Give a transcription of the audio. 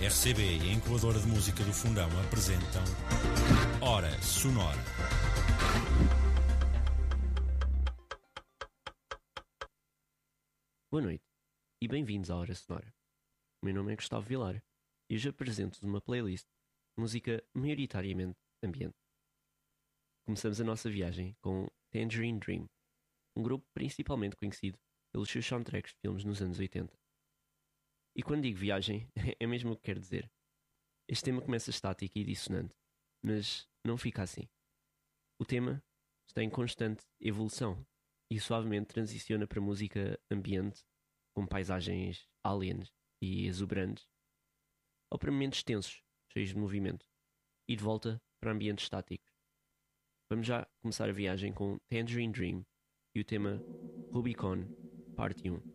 RCB e a Incubadora de Música do Fundão apresentam Hora Sonora. Boa noite e bem-vindos à Hora Sonora. O meu nome é Gustavo Vilar e hoje apresento-vos uma playlist de música maioritariamente ambiente. Começamos a nossa viagem com Tangerine Dream, um grupo principalmente conhecido pelos seus soundtracks de filmes nos anos 80. E quando digo viagem, é mesmo o que quero dizer. Este tema começa estático e dissonante, mas não fica assim. O tema está em constante evolução e suavemente transiciona para música ambiente, com paisagens aliens e exuberantes, ou para momentos tensos, cheios de movimento, e de volta para ambientes estáticos. Vamos já começar a viagem com Tangerine Dream e o tema Rubicon, parte 1.